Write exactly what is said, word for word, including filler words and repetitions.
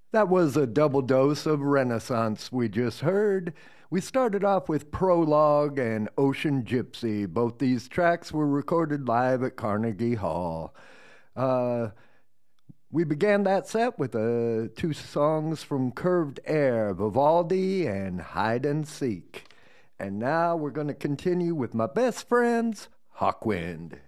That was a double dose of Renaissance we just heard. We started off with Prologue and Ocean Gypsy. Both these tracks were recorded live at Carnegie Hall. Uh, we began that set with uh, two songs from Curved Air, Vivaldi and Hide and Seek. And now we're going to continue with my best friends, Hawkwind.